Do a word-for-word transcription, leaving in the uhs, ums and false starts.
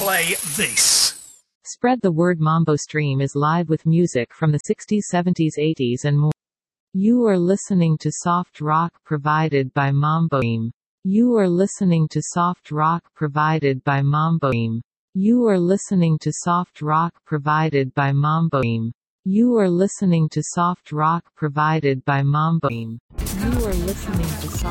play this. Spread the word. Mambo Stream is live with music from the sixties, seventies, eighties and more. You are listening to soft rock provided by Mambo Stream. You are listening to soft rock provided by Mambo Stream. You are listening to soft rock provided by Mambo Stream. You are listening to soft rock provided by Mambo Stream. You are listening to soft